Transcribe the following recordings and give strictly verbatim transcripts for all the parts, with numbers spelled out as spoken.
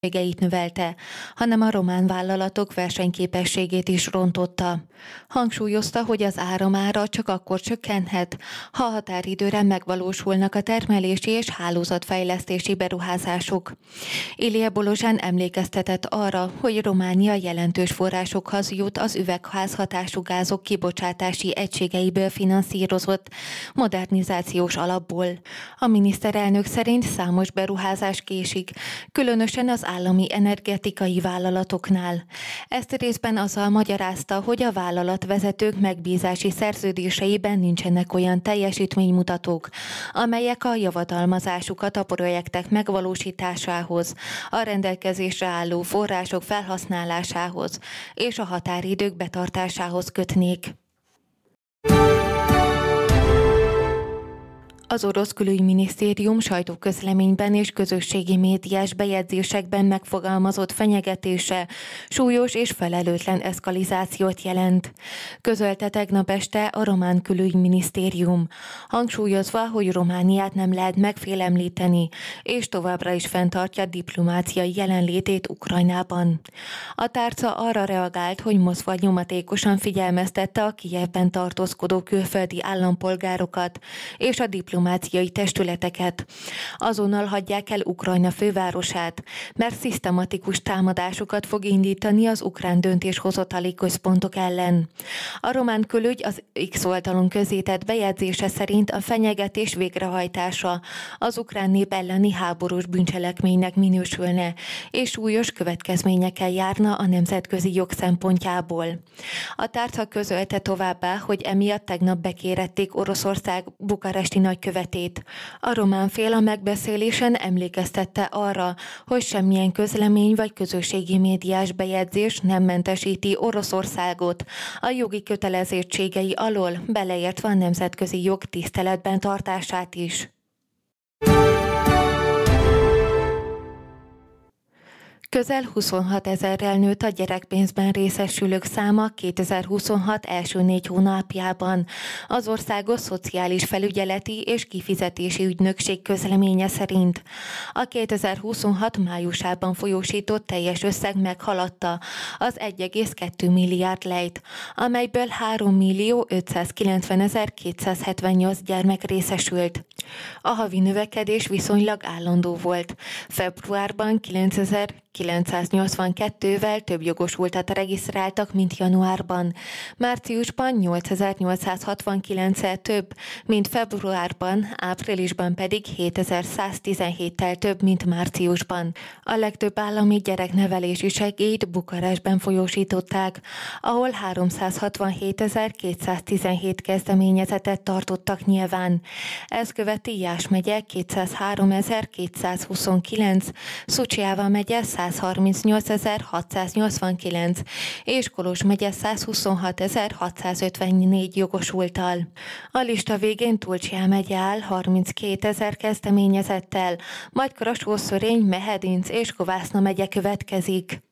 költségeit növelte, hanem a román vállalatok versenyképességét is rontotta. Hangsúlyozta, hogy az áramára csak akkor csökkenhet, ha a határidőre megvalósulnak a termelési és hálózatfejlesztési beruházások. Ilija Bolozsán emlékeztetett arra, hogy Románia jelentős forrásokhoz jut az üvegházhatású gázok kibocsátási egységeiből finanszírozott modernizációs alapból. A miniszterelnök szerint számos beruházás késik, különösen az állami energetikai vállalatoknál. Ezt részben azzal magyarázta, hogy a vállalatvezetők megbízási szerződéseiben nincsenek olyan teljesítménymutatók, amelyek a javadalmazásukat a projektek megvalósításához, a rendelkezésre álló források felhasználásához és a határidők betartásához kötnék. Az orosz külügyminisztérium sajtóközleményben és közösségi médiás bejegyzésekben megfogalmazott fenyegetése súlyos és felelőtlen eszkalizációt jelent. Közölte tegnap este a román külügyminisztérium, hangsúlyozva, hogy Romániát nem lehet megfélemlíteni, és továbbra is fenntartja diplomáciai jelenlétét Ukrajnában. A tárca arra reagált, hogy Moszkva nyomatékosan figyelmeztette a Kijevben tartózkodó külföldi állampolgárokat és a diplomáciai diplomáciai testületeket. Azonnal hagyják el Ukrajna fővárosát, mert szisztematikus támadásokat fog indítani az ukrán döntéshozatali központok ellen. A román külügy az X oldalon közzétett bejegyzése szerint a fenyegetés végrehajtása az ukrán nép elleni háborús bűncselekménynek minősülne, és súlyos következményekkel járna a nemzetközi jog szempontjából. A tárca közölte továbbá, hogy emiatt tegnap bekérették Oroszország bukaresti nagykövetét. A román fél a megbeszélésen emlékeztette arra, hogy semmilyen közlemény vagy közösségi médiás bejegyzés nem mentesíti Oroszországot a jogi kötelezettségei alól, beleértve a nemzetközi jog tiszteletben tartását is. Közel huszonhat ezerrel nőtt a gyerekpénzben részesülők száma kétezer-huszonhat első négy hónapjában. Az Országos Szociális Felügyeleti és Kifizetési Ügynökség közleménye szerint. A kétezer-huszonhat májusában folyósított teljes összeg meghaladta az egy egész kettő milliárd lejt, amelyből három millió ötszázkilencvenezer-kétszázhetvennyolc gyermek részesült. A havi növekedés viszonylag állandó volt. Februárban kilencezer-kilencszáznyolcvankettővel több jogosultat regisztráltak, mint januárban. Márciusban nyolcezer-nyolcszázhatvankilenccel több, mint februárban, áprilisban pedig hétezer-száztizenhéttel több, mint márciusban. A legtöbb állami gyereknevelési segélyt Bukarestben folyósították, ahol háromszázhatvanhétezer-kétszáztizenhét kezdeményezetet tartottak nyilván. Ez követi Iás megye kétszázháromezer-kétszázhuszonkilenc, Szucjava megye százharmincnyolcezer-hatszáznyolcvankilenc és Kolozs megye százhuszonhatezer-hatszázötvennégy jogosulttal. A lista végén Tulcsia megye áll harminckétezer kezdeményezettel, majd Krassó-Szörény, Mehedinc és Kovászna megye következik.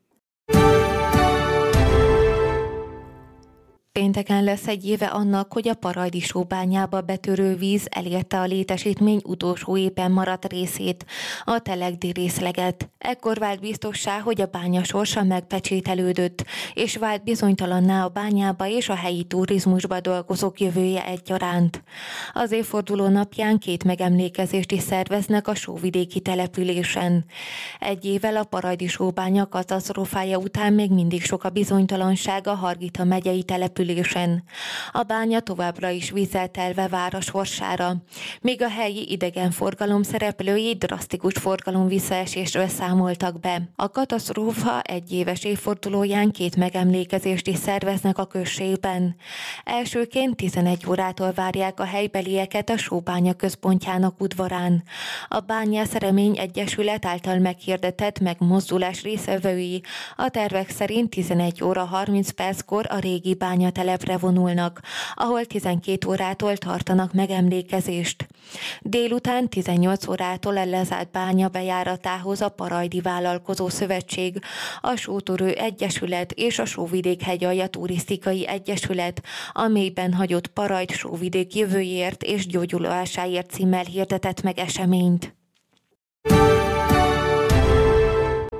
Pénteken lesz egy éve annak, hogy a Parajdisó bányába betörő víz elérte a létesítmény utolsó éppen maradt részét, a Telegdi részleget. Ekkor vált biztossá, hogy a bánya sorsa megpecsételődött, és vált bizonytalanná a bányába és a helyi turizmusba dolgozók jövője egyaránt. Az évforduló napján két megemlékezést is szerveznek a sóvidéki településen. Egy évvel a Parajdisó bánya katasztrófája után még mindig sok a bizonytalanság a Hargita megyei településen. A bánya továbbra is vízzel telve vár a sorsára, míg a helyi idegenforgalom szereplői drasztikus forgalom visszaesésről számoltak be. A katasztrófa egyéves évfordulóján két megemlékezést is szerveznek a községben. Elsőként tizenegy órától várják a helybelieket a sóbánya központjának udvarán. A Bányász Remény Egyesület által meghirdetett megmozdulás részvevői a tervek szerint tizenegy óra harminc perckor a régi bánya telepre vonulnak, ahol tizenkét órától tartanak megemlékezést. Délután tizennyolc órától a lezárt bánya bejáratához a Parajdi Vállalkozó Szövetség, a Sótörő Egyesület és a Sóvidék hegyalja Turisztikai Egyesület, a mélyben hagyott Parajd sóvidék jövőjéért és gyógyulásáért címmel hirdetett meg eseményt.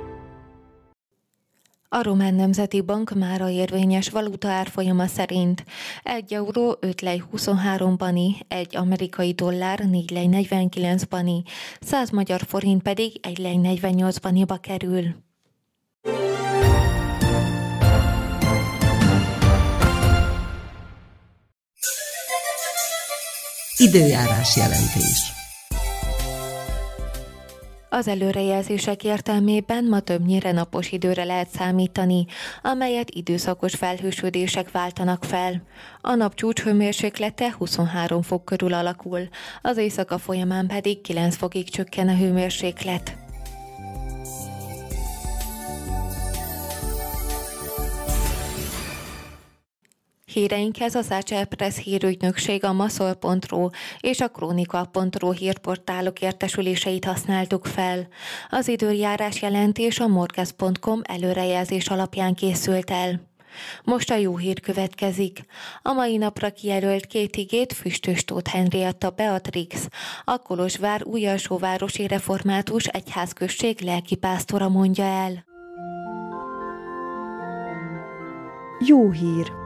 A Román Nemzeti Bank mára érvényes valuta árfolyama szerint egy euró öt lej huszonhárom bani, egy amerikai dollár négy lej negyvenkilenc bani, száz magyar forint pedig egy lej negyvennyolc baniba kerül. Időjárás jelentés. Az előrejelzések értelmében ma többnyire napos időre lehet számítani, amelyet időszakos felhősödések váltanak fel. A nap csúcshőmérséklete huszonhárom fok körül alakul, az éjszaka folyamán pedig kilenc fokig csökken a hőmérséklet. Híreinkhez az Ácsel Press hírügynökség, a maszol pont ru és a kronika pont ru hírportálok értesüléseit használtuk fel. Az időjárás jelentés a morgez pont com előrejelzés alapján készült el. Most a jó hír következik. A mai napra kijelölt két igét Füstös Tóth Henrietta Beatrix, a Kolozsvár Újalsóvárosi Református Egyházközség lelkipásztora mondja el. Jó hír!